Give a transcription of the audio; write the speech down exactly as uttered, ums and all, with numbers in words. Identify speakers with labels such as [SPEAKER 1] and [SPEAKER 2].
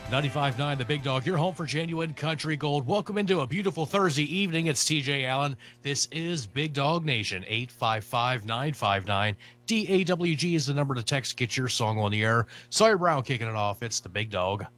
[SPEAKER 1] ninety-five point nine The Big Dog, your home for genuine country gold. Welcome into a beautiful Thursday evening. It's T J Allen. This is Big Dog Nation. eight five five, nine five nine, D A W G is the number to text. Get your song on the air. Sawyer Brown kicking it off. It's the Big Dog.